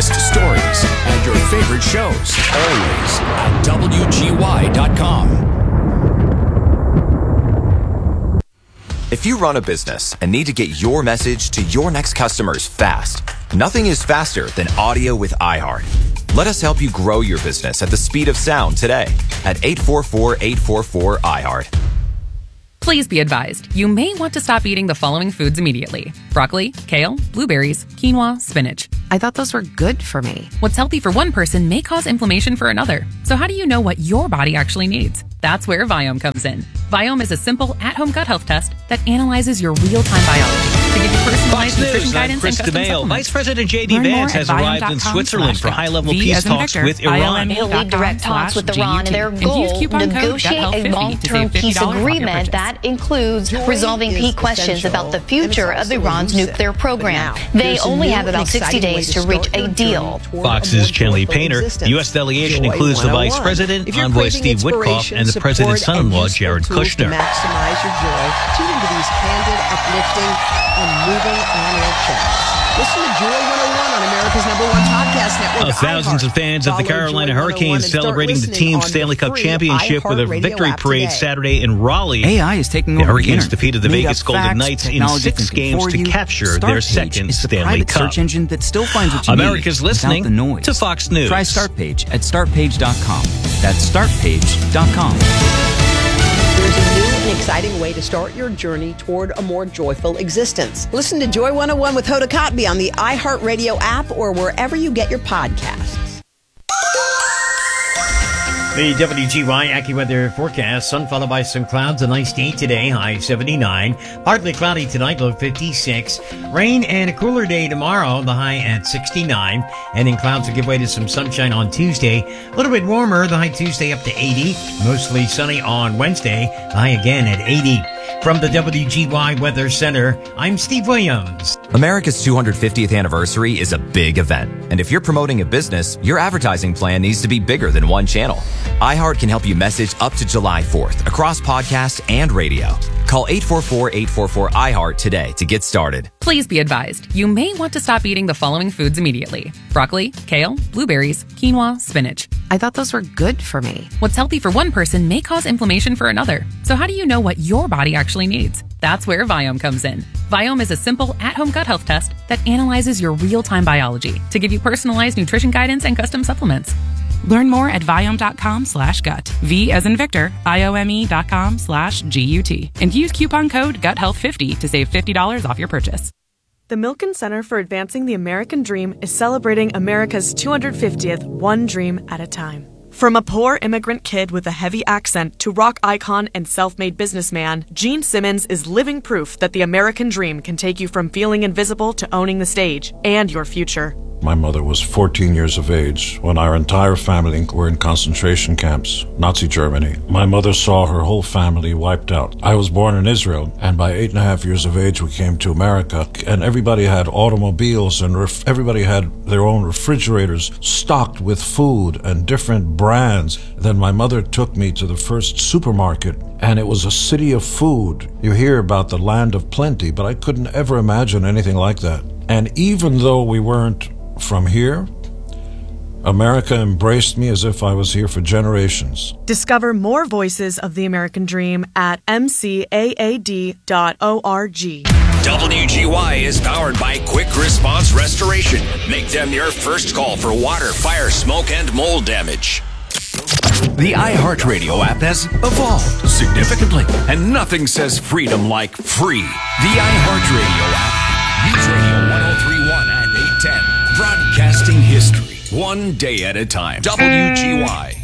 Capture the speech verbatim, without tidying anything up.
funniest stories, and your favorite shows. Always at W G Y dot com. If you run a business and need to get your message to your next customers fast, nothing is faster than audio with iHeart. Let us help you grow your business at the speed of sound today at eight four four, eight four four, iHeart. Please be advised, you may want to stop eating the following foods immediately. Broccoli, kale, blueberries, quinoa, spinach. I thought those were good for me. What's healthy for one person may cause inflammation for another. So how do you know what your body actually needs? That's where Viome comes in. Viome is a simple at-home gut health test that analyzes your real-time biology to give you personalized nutrition guidance Chris and custom DeMaio. supplements. Vice President J D Learn more Vance at has viome arrived dot in com Switzerland for slash high-level V peace as in talks Victor, with Iran. He'll lead direct talks with Iran and their And use goal, coupon code negotiate GUT health a fifty to long-term save fifty peace dollars off your agreement purchase. that includes Joy resolving is key questions essential, about the and future it's of also Iran's elusive. nuclear program. But now, They there's a only new have and about sixty exciting way days to to reach start a your deal. journey toward Fox's a more Chenley joyful Painter. existence. U S delegation Joy includes the Vice one oh one. President, If you're Envoy craving Steve Witkoff, inspiration, and the support, President's and son-in-law, useful Jared tools Kushner. To maximize your joy, tune into these candid, uplifting, and moving on-air chats. Listen to Joy one oh one on America's number one podcast network. Uh, thousands iHeart. of fans of the Follow Carolina Joy one oh one Hurricanes and start celebrating the listening team's on Stanley the Cup free championship with a iHeartRadio victory app parade today. Saturday in Raleigh. A I is taking The over Hurricanes the internet. defeated the Made Vegas up Golden facts, Knights in technology six thinking games for to you. capture their Startpage second is the Stanley private Cup. search engine that still finds what you America's need listening without the noise. to Fox News. Try Startpage at start page dot com. That's start page dot com. There's a new and exciting way to start your journey toward a more joyful existence. Listen to Joy one oh one with Hoda Kotb on the iHeartRadio app or wherever you get your podcasts. The W G Y AccuWeather forecast, sun followed by some clouds, a nice day today, high seventy-nine. Partly cloudy tonight, low fifty-six. Rain and a cooler day tomorrow, the high at sixty-nine. And then clouds will give way to some sunshine on Tuesday. A little bit warmer, the high Tuesday up to eighty. Mostly sunny on Wednesday, the high again at eighty. From the W G Y Weather Center, I'm Steve Williams. America's two hundred fiftieth anniversary is a big event. And if you're promoting a business, your advertising plan needs to be bigger than one channel. iHeart can help you message up to July fourth across podcast and radio. Call eight four four, eight four four, iHeart today to get started. Please be advised, you may want to stop eating the following foods immediately. Broccoli, kale, blueberries, quinoa, spinach. I thought those were good for me. What's healthy for one person may cause inflammation for another. So how do you know what your body actually needs? That's where Viome comes in. Viome is a simple at-home gut health test that analyzes your real-time biology to give you personalized nutrition guidance and custom supplements. Learn more at viome dot com slash gut. V as in Victor, I O M E dot com slash G U T. And use coupon code gut health fifty to save fifty dollars off your purchase. The Milken Center for Advancing the American Dream is celebrating America's two hundred fiftieth One Dream at a Time. From a poor immigrant kid with a heavy accent to rock icon and self-made businessman, Gene Simmons is living proof that the American dream can take you from feeling invisible to owning the stage and your future. My mother was fourteen years of age when our entire family were in concentration camps, Nazi Germany. My mother saw her whole family wiped out. I was born in Israel, and by eight and a half years of age we came to America, and everybody had automobiles and ref- everybody had their own refrigerators stocked with food and different brands. Then my mother took me to the first supermarket, and it was a city of food. You hear about the land of plenty, but I couldn't ever imagine anything like that. And even though we weren't from here, America embraced me as if I was here for generations. Discover more voices of the American Dream at m c a a d dot org. W G Y is powered by Quick Response Restoration. Make them your first call for water, fire, smoke, and mold damage. The iHeartRadio app has evolved significantly, and nothing says freedom like free. The iHeartRadio app. News Radio one oh three point one and eight ten. Broadcasting history, one day at a time. W G Y.